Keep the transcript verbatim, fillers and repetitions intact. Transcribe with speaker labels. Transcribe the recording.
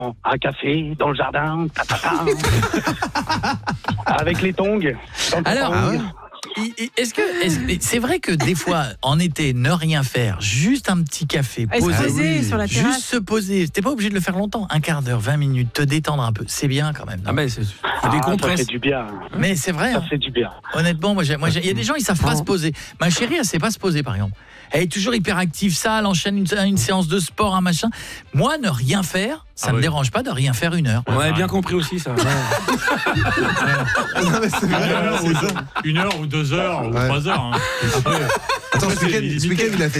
Speaker 1: un café dans le jardin, ta, ta, ta, avec les tongs.
Speaker 2: Alors, ah ouais. Est-ce que est-ce, c'est vrai que des fois en été ne rien faire, juste un petit café,
Speaker 3: ah,
Speaker 2: poser,
Speaker 3: se poser oui. sur la terrasse,
Speaker 2: juste se poser, t'es pas obligé de le faire longtemps, un quart d'heure, vingt minutes, te détendre un peu, c'est bien quand même. Non
Speaker 4: ah ben c'est
Speaker 1: ah, des compresses. Ça fait du bien.
Speaker 2: Mais c'est vrai.
Speaker 1: Ça
Speaker 2: hein.
Speaker 1: fait du bien.
Speaker 2: Honnêtement, moi, moi, il y a des gens ils savent pas se poser. Ma chérie, elle sait pas se poser par exemple. Elle est toujours hyper active, ça, elle enchaîne une, une séance de sport, un machin. Moi, ne rien faire, ça ah me oui. dérange pas de rien faire une heure.
Speaker 4: On avait bien compris aussi ça. Ouais.
Speaker 5: Non, mais c'est vrai,
Speaker 6: une, heure,
Speaker 5: c'est
Speaker 6: ou, une heure ou deux heures ou ouais. trois heures. Hein.
Speaker 5: Après, Attends, ce week-end, il a fait